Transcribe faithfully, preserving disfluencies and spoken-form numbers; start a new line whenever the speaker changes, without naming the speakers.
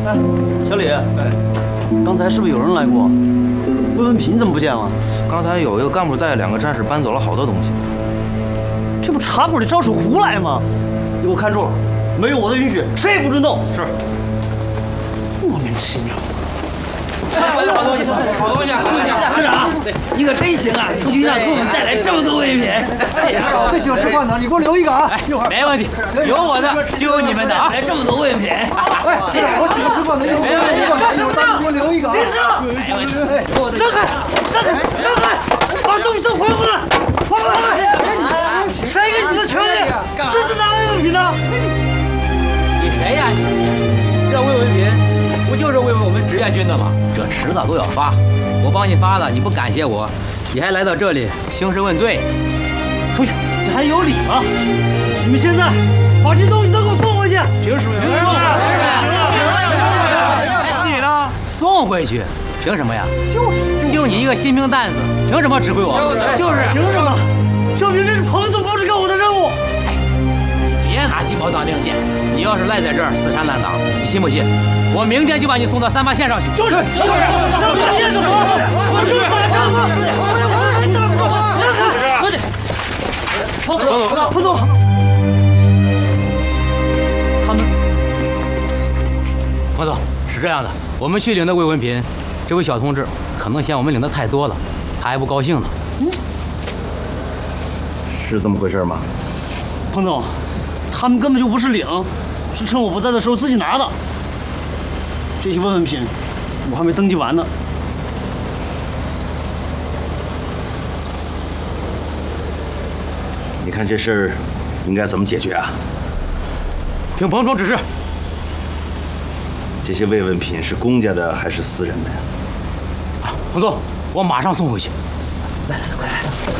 哎，小李，哎，刚才是不是有人来过？慰问品怎么不见了？
刚才有一个干部带两个战士搬走了好多东西。
这不茶馆里招手胡来吗？你给我看住了，没有我的允许，谁也不准动。
是。
莫名其妙。
好东西，好东西，好东西！科长，你可真行啊！出去让给我们带来这么多慰问品。
哎呀，我最喜欢吃饭的，你给我留一个啊！
一会儿没问题，有我的就有你们的啊！来这么多慰问品。
哎，我喜欢吃饭的，有我的，我单独给我留一个啊！
别吃了，
没问题。
让开，让开，让开！把东西都还回来，还回来！谁给你的权利？这是拿慰问品的？
你谁呀？这慰问品不就是慰问我们志愿军的吗？这迟早都要发，我帮你发了，你不感谢我，你还来到这里兴师问罪，
出去！这还有理吗？你们现在把这东西都给我送回去！
凭什么？凭什么？你呢？送回去？凭什么呀？就就你一个新兵蛋子，凭什么指挥我？
就是凭什么？就凭这是彭总布置给我的任务。
别拿鸡毛当令箭！你要是赖在这儿死缠烂打，你信不信？我明天就把你送到三八线上去。
就是就是，三八线怎么？我是马上吗？我要我来当主。出去。彭总，彭总，他们，
彭总是这样的，我们去领的慰问品，这位小同志可能嫌我们领的太多了，他还不高兴呢。嗯，
是这么回事吗？
彭总，他们根本就不是领，是趁我不在的时候自己拿的。这些慰问品我还没登记完呢。
你看这事儿应该怎么解决啊？
听彭总指示。
这些慰问品是公家的还是私人的呀？
啊，彭总，我马上送回去。
来来，快来！